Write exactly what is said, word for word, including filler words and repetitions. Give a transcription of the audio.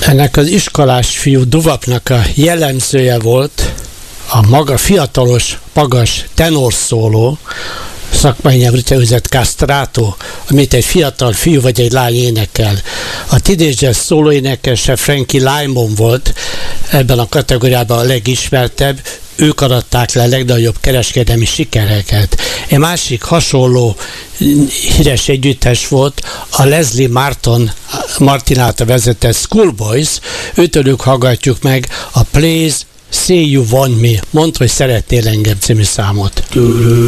Ennek az iskolás fiú Duvapnak a jellemzője volt a maga fiatalos, magas tenorszóló, szakmai nyelvű tervezett castrato, amit egy fiatal fiú vagy egy lány énekel. A teenage jazz szóló énekese Frankie Lymon volt ebben a kategóriában a legismertebb, ők aratták le a legnagyobb kereskedelmi sikereket. Egy másik hasonló híres együttes volt a Leslie Martin, Martin által vezetett Schoolboys, őtőlük hallgatjuk meg a Please Say You Want Me, mondd, hogy szeretnél engem című számot.